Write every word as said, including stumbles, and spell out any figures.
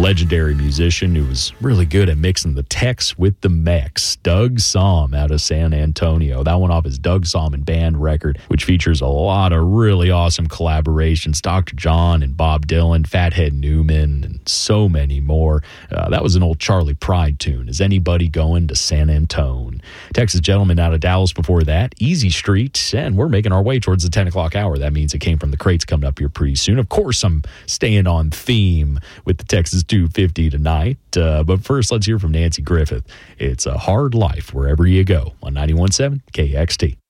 legendary musician who was really good at mixing the Tex with the Mex, Doug Sahm out of San Antonio. That one off his Doug Sahm and Band record, which features a lot of really awesome collaborations. Doctor John and Bob Dylan, Fathead Newman, and so many more. Uh, that was an old Charlie Pride tune. Is anybody going to San Antone? Texas Gentleman out of Dallas before that, Easy Street, and we're making our way towards the ten o'clock hour. That means it came from the crates coming up here pretty soon. Of course, I'm staying on theme with the Texas two fifty tonight, uh, but first let's hear from Nancy Griffith. It's a hard life wherever you go on ninety-one point seven K X T.